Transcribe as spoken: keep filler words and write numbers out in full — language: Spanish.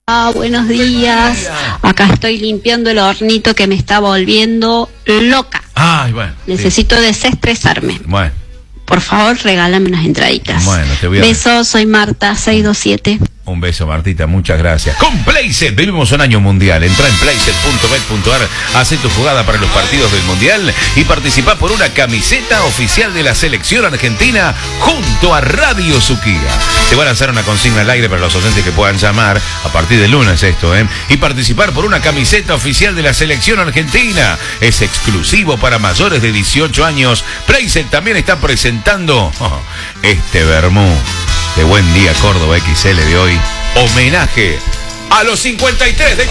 Ah, buenos días. Acá estoy limpiando el hornito que me está volviendo loca. Ay, bueno. Necesito sí. desestresarme. Bueno. Por favor, regálame unas entraditas. Bueno, te voy a... Besos, soy Marta, seis dos siete. Un beso, Martita, muchas gracias. Con Playset, vivimos un año mundial. Entra en playset punto bet punto ar, hace tu jugada para los partidos del mundial y participa por una camiseta oficial de la selección argentina junto a Radio Suquía. Se va a lanzar una consigna al aire para los oyentes que puedan llamar a partir del lunes esto, ¿eh? Y participar por una camiseta oficial de la selección argentina. Es exclusivo para mayores de dieciocho años. Playset también está presentando oh, este vermú de Buen Día Córdoba X L de hoy. Homenaje a los cincuenta y tres de